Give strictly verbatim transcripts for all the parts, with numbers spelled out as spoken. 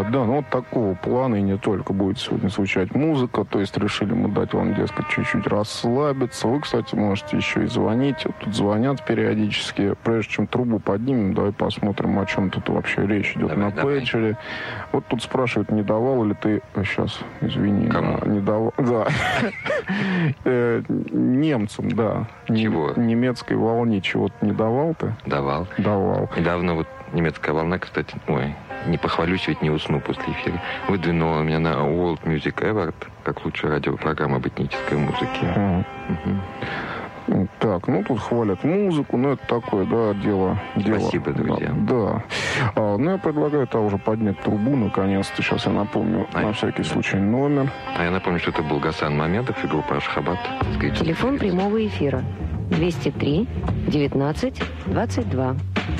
да, ну вот такого плана и не только будет сегодня звучать музыка, то есть решили мы дать вам, дескать, чуть-чуть расслабиться. Вы, кстати, можете еще и звонить, вот тут звонят периодически. Прежде чем трубу поднимем, давай посмотрим, о чем тут вообще речь идет давай, на давай. пейджере. Вот тут спрашивают, не давал ли ты... Сейчас, извини. Кому? Не давал... Да. Немцам, да. Чего? Немецкой волне чего-то не давал ты? Давал. Давал. Недавно вот немецкая волна, кстати, ой, не похвалюсь, ведь не усну после эфира, выдвинула меня на World Music Award как лучшая радиопрограмма об этнической музыке. Uh-huh. Uh-huh. Так, ну тут хвалят музыку, но это такое, да, дело. Спасибо, дело, друзья. Да. А, ну, я предлагаю тогда уже поднять трубу, наконец-то. Сейчас я напомню, а на всякий случай, номер. А я напомню, что это был Гасан Мамедов и группа Ашхабад. Телефон прямого эфира двести три девятнадцать двадцать два.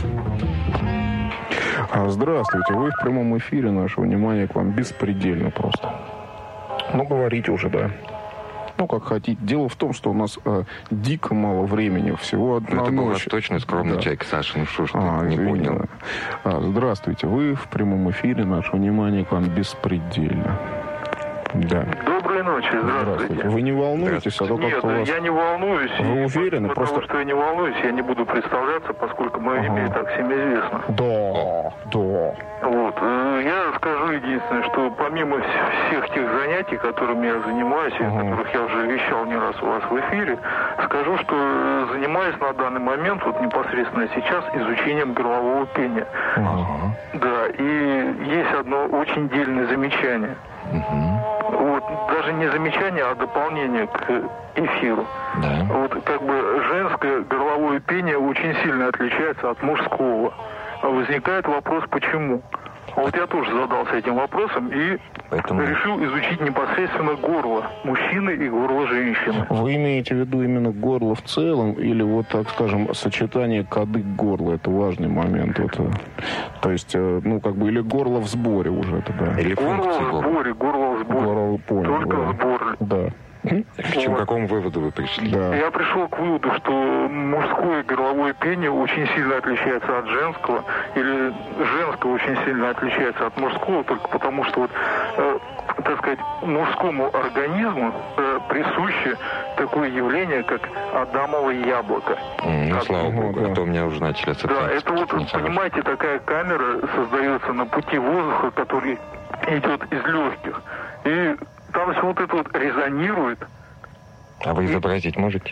Здравствуйте, вы в прямом эфире, наше внимание к вам беспредельно просто. Ну, говорите уже, да. Ну, как хотите. Дело в том, что у нас э, дико мало времени, всего одна это ночь. был восточный скромный да. человек, Саша, ну что ж ты а, не извини, понял. Да. А, здравствуйте, вы в прямом эфире, наше внимание к вам беспредельно. Да. Доброй ночи, здравствуйте. Здравствуйте. Вы не волнуетесь, а то Нет, как-то у вас... я не волнуюсь. Вы уверены? Потому Просто... что я не волнуюсь, я не буду представляться, поскольку мое ага. имя и так всем известно. Да, да. Вот. Я скажу единственное, что помимо всех тех занятий, которыми я занимаюсь, ага. о которых я уже вещал не раз у вас в эфире, скажу, что занимаюсь на данный момент, вот непосредственно сейчас, изучением горлового пения. Ага. Да, и есть одно очень дельное замечание. Угу. Вот, даже не замечание, а дополнение к эфиру. Да. Вот как бы женское горловое пение очень сильно отличается от мужского. Возникает вопрос, почему? А вот я тоже задался этим вопросом и Поэтому... решил изучить непосредственно горло мужчины и горло женщины. Вы имеете в виду именно горло в целом или вот, так скажем, сочетание кадык горла? Это важный момент. Это, то есть, ну, как бы, или горло в сборе уже это, да? Или горло в сборе, горло в сборе. Горло, понял, Только да. в сборе. Да. К чему, к какому выводу вы пришли? Да. Я пришел к выводу, что мужское горловое пение очень сильно отличается от женского, или женское очень сильно отличается от мужского, только потому что, вот, э, так сказать, мужскому организму э, присуще такое явление, как Адамово яблоко. Mm, ну, как... слава богу, да. а то у меня уже начали ассоциации. Да, это вот, понимаете, такая камера создается на пути воздуха, который идет из легких. И там все вот это вот резонирует. А вы изобразить можете?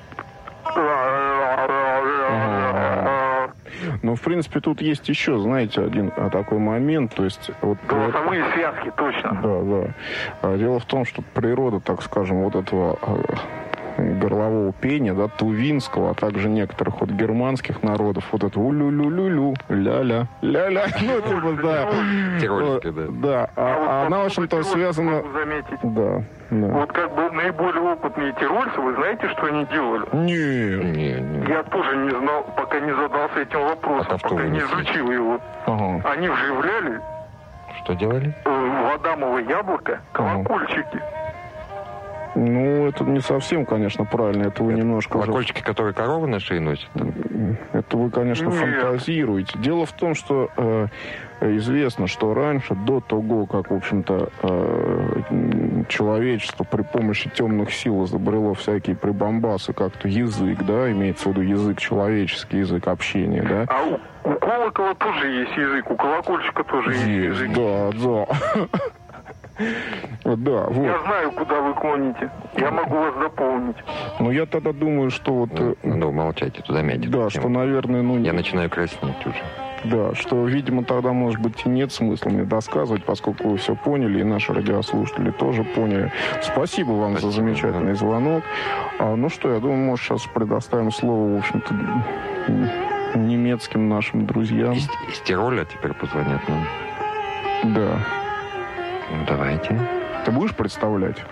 Ну, в принципе, тут есть еще, знаете, один такой момент, то есть... Вот, голосовые при... связки, точно. Да, да. Дело в том, что природа, так скажем, вот этого горлового пения, да, тувинского, а также некоторых вот германских народов, вот это улю-лю-лю-лю, ля-ля, ля-ля, ну, типа, да. Тирольская, да. Да, а она, в общем-то, связана... Да. Да. Вот как бы наиболее опытные тирольцы, вы знаете, что они делали? Нет. Не, не. Я тоже не знал, пока не задался этим вопросом, а пока не изучил его. Ага. Они вживляли Что делали? в Адамово яблоко колокольчики. Ага. Ну, это не совсем, конечно, правильно. Это вы это немножко... колокольчики, уже... которые коровы на шее носят? Это вы, конечно, Нет. фантазируете. Дело в том, что э, известно, что раньше, до того, как, в общем-то, э, человечество при помощи темных сил изобрело всякие прибамбасы, как-то язык, да, имеется в виду язык человеческий, язык общения, да? А у, у колокола тоже есть язык, у колокольчика тоже есть, есть язык. Да, да. Да, вот. Я знаю, куда вы клоните. Я могу вас дополнить. Ну, я тогда думаю, что вот... Ну, ну молчайте, туда метите. Да, что, наверное, ну... Я начинаю краснеть уже. Да, что, видимо, тогда, может быть, и нет смысла мне досказывать, поскольку вы все поняли, и наши радиослушатели тоже поняли. Спасибо вам Спасибо, за замечательный да. звонок. А, ну что, я думаю, может, сейчас предоставим слово, в общем-то, немецким нашим друзьям. Из, из Тироля теперь позвонят нам. Да. Ну, давайте. Ты будешь представлять?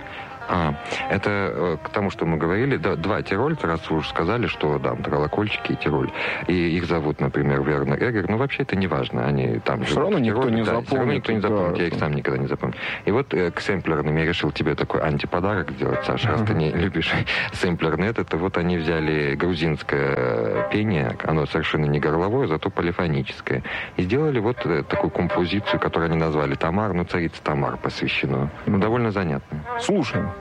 А, это э, к тому, что мы говорили, да, два тирольца, раз вы уже сказали, что да, колокольчики и Тироль, и их зовут, например, Вернер Эгер, но вообще это не важно, они там все равно никто Тироле, не да, запомнит. Все равно никто не запомнит, да, я их сам никогда не запомню. И вот э, к сэмплерным я решил тебе такой антиподарок сделать, Саша, раз ты не любишь сэмплернет, это вот они взяли грузинское пение, оно совершенно не горловое, зато полифоническое, и сделали вот э, такую композицию, которую они назвали Тамар, ну, царица Тамар посвящено. Ну, довольно занятно. Слушаем.